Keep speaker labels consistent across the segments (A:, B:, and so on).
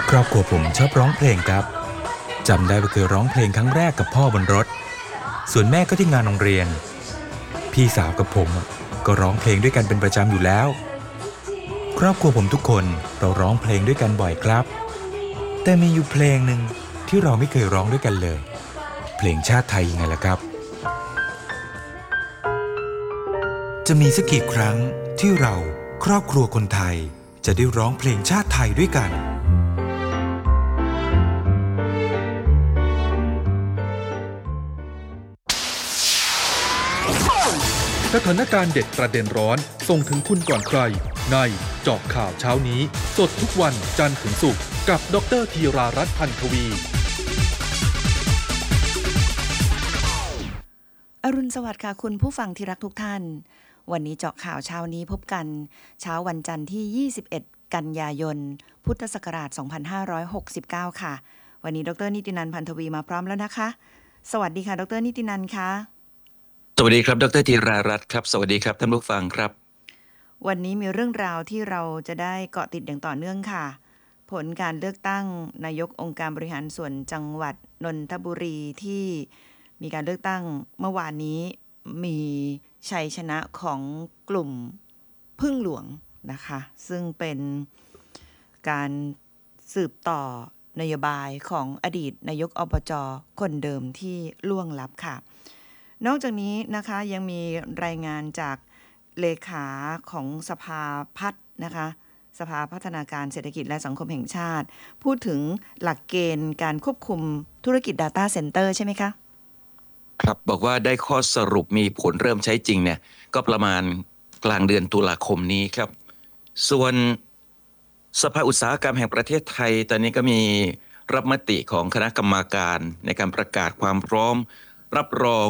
A: ครอบครัวผมชอบร้องเพลงครับจำได้ว่าเคยร้องเพลงครั้งแรกกับพ่อบนรถส่วนแม่ก็ที่งานโรงเรียนพี่สาวกับผมก็ร้องเพลงด้วยกันเป็นประจำอยู่แล้วครอบครัวผมทุกคนเราร้องเพลงด้วยกันบ่อยครับแต่มีอยู่เพลงหนึ่งที่เราไม่เคยร้องด้วยกันเลยเพลงชาติไทยยังไงล่ะครับจะมีสักกี่ครั้งที่เราครอบครัวคนไทยจะได้ร้องเพลงชาติไทยด้วยกัน
B: สถานการณ์เด็ดประเด็นร้อนส่งถึงคุณก่อนใครในเจาะข่าวเช้านี้สดทุกวันจันทร์ถึงศุกร์กับดร.ธีรารัตน์ พันธวี
C: อรุณสวัสดิ์ค่ะคุณผู้ฟังที่รักทุกท่านวันนี้เจาะข่าวเช้านี้พบกันเช้าวันจันทร์ที่21กันยายนพุทธศักราช2569ค่ะวันนี้ดร.นิตินันท์ พันธวีมาพร้อมแล้วนะคะสวัสดีค่ะดร.นิตินันท์ค่ะ
D: สวัสดีครับดร.ธีรารัตน์ครับสวัสดีครับท่านผู้ฟังครับ
C: วันนี้มีเรื่องราวที่เราจะได้เกาะติดอย่างต่อเนื่องค่ะผลการเลือกตั้งนายกองค์การบริหารส่วนจังหวัดนนทบุรีที่มีการเลือกตั้งเมื่อวานนี้มีชัยชนะของกลุ่มพึ่งหลวงนะคะซึ่งเป็นการสืบต่อนโยบายของอดีตนายกอบจ.คนเดิมที่ล่วงลับค่ะนอกจากนี้นะคะยังมีรายงานจากเลขาของสภาพัฒน์นะคะสภาพัฒนาการเศรษฐกิจและสังคมแห่งชาติพูดถึงหลักเกณฑ์การควบคุมธุรกิจ Data Center ใช่ไหมคะ
D: ครับบอกว่าได้ข้อสรุปมีผลเริ่มใช้จริงเนี่ยก็ประมาณกลางเดือนตุลาคมนี้ครับส่วนสภาอุตสาหกรรมแห่งประเทศไทยตอนนี้ก็มีรับมติของคณะกรรมาการในการประกาศความพร้อมรับรอง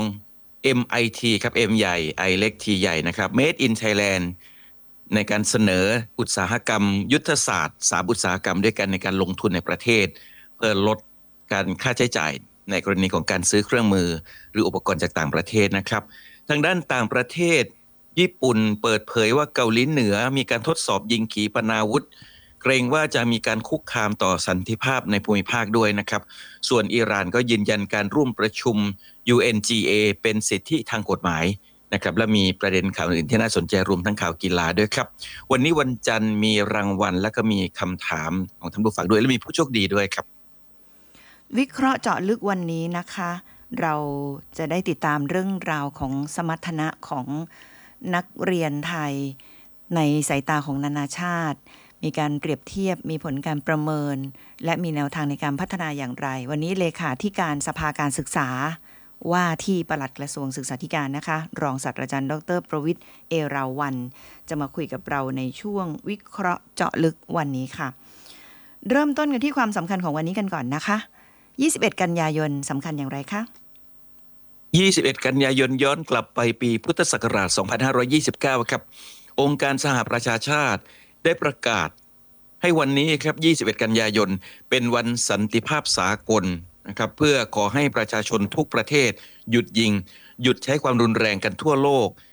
D: MIT ครับ M ใหญ่ I เล็ก T ใหญ่นะครับ Made in Thailand ในการเสนออุตสาหกรรมยุทธศาสตร์3อุตสาหกรรมด้วยกันในการลงทุนในประเทศเพื่อลดการค่าใช้จ่ายในกรณีของการซื้อเครื่องมือหรืออุปกรณ์จากต่างประเทศนะครับทางด้านต่างประเทศญี่ปุ่นเปิดเผยว่าเกาหลีเหนือมีการทดสอบยิงขีปนาวุธเกรงว่าจะมีการคุกคามต่อสันติภาพในภูมิภาคด้วยนะครับส่วนอิหร่านก็ยืนยันการร่วมประชุม UNGA เป็นสิทธิทางกฎหมายนะครับและมีประเด็นข่าวอื่นที่น่าสนใจรวมทั้งข่าวกีฬาด้วยครับวันนี้วันจันทร์มีรางวัลและก็มีคำถามของท่านผู้ฟังด้วยและมีผู้โชคดีด้วยครับ
C: วิเคราะห์เจาะลึกวันนี้นะคะเราจะได้ติดตามเรื่องราวของสมรรถนะของนักเรียนไทยในสายตาของนานาชาติมีการเปรียบเทียบมีผลการประเมินและมีแนวทางในการพัฒนาอย่างไรวันนี้เลขาธิการสภาการศึกษาว่าที่ปลัดกระทรวงศึกษาธิการนะคะรองศาสตราจารย์ดร.ประวิตร เอราวัณจะมาคุยกับเราในช่วงวิเคราะห์เจาะลึกวันนี้ค่ะเริ่มต้นกันที่ความสำคัญของวันนี้กันก่อนนะคะ21กันยายนสำคัญอย่างไรคะ
D: 21กันยายนย้อนกลับไปปีพุทธศักราช2529ครับองค์การสหประชาชาติได้ประกาศให้วันนี้ครับ21กันยายนเป็นวันสันติภาพสากลนะครับเพื่อขอให้ประชาชนทุกประเทศหยุดยิงหยุดใช้ความรุนแรงกันทั่วโลก